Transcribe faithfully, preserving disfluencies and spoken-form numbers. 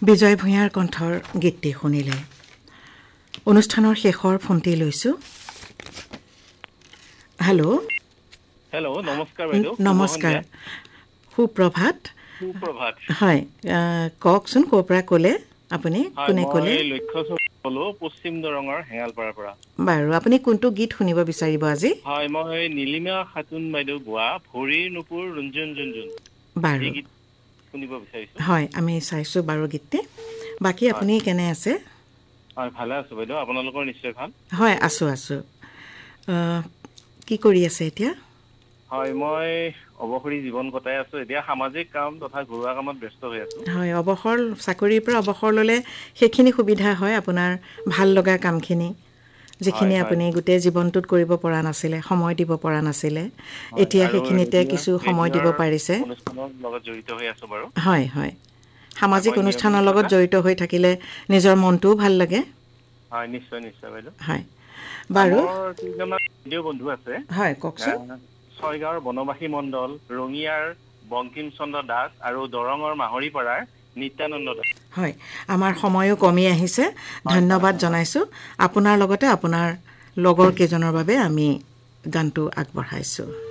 বিজয় ভূঞাৰ কণ্ঠৰ গীতটি শুনিলে। অনুষ্ঠানৰ শেষৰ ফোনটি লৈছোঁ। হেল্ল' হেল্ল' নমস্কাৰ বাইদেউ। নমস্কাৰ, সুপ্ৰভাত। সুপ্ৰভাত। হয়, কওকচোন ক'ৰ পৰা ক'লে আপুনি? কোনে ক'লে? মই লক্ষ্য ক'লো পশ্চিম দৰঙৰ হেঙালপাৰাৰ পৰা। বাৰু আপুনি কোনটো গীত শুনিব বিচাৰিব আজি? হয়, মই নীলিমা খাতুন বাইদেউ গোৱা ভৰিৰ নুপুৰ ৰুঞ্জুন জুঞ্জুন বাৰু, এই গীত শুনিব বিচাৰিছোঁ। হয়, আমি চাইছোঁ বাৰু গীতটি। বাকী হয় আপুনি কেনে আছে? হয়, ভালে আছোঁ বাইদেউ। আপোনালোকৰ নিশ্চয় ভাল? হয়, আছোঁ আছোঁ। কি কৰি আছে এতিয়া? হয়, মই অৱসৰী জীৱন কটাই আছোঁ। এতিয়া সামাজিক কাম তথা ঘৰুৱা কামত ব্যস্ত হৈ আছোঁ। হয়, অৱসৰ চাকৰিৰ পৰা অৱসৰ ল'লে সেইখিনি সুবিধা হয়, আপোনাৰ ভাল লগা কামখিনি, হয় যিখিনি হয় আপুনি গোটেই জীৱনটোত কৰিব পৰা নাছিলে, সময় দিব পৰা নাছিলে। হয় এতিয়া আৰু সেইখিনিতে ৰেডিঅ' কিছু সময় দিব ৰেডিঅ'ৰ পাৰিছে। অনুষ্ঠানৰ লগত জড়িত হৈ আছোঁ বাৰু। হয় হয়, হয় সামাজিক মই অনুষ্ঠানৰ লগত নিয়মিতভাৱে জড়িত হৈ থাকিলে নিজৰ মনটোও ভাল লাগে। হয়, নিশ্চয় নিশ্চয় বাইদেউ। হয়, বাৰু। মোৰ কেইজনমান ৰেডিঅ' বন্ধু আছে। হয়, কওকচোন। ছয়গাঁৱৰ বনবাসী মণ্ডল, ৰঙিয়াৰ বংকিম চন্দ্ৰ দাস আৰু দৰঙৰ মাহৰিপাৰাৰ নিত্যানন্দ দাস। হয়, আমাৰ সময়ো কমি আহিছে। হয় হয় ধন্যবাদ হয় জনাইছোঁ। আপোনাৰ লগতে আপোনাৰ লগৰ কেইজনৰ বাবে আমি গানটো আগবঢ়াইছোঁ।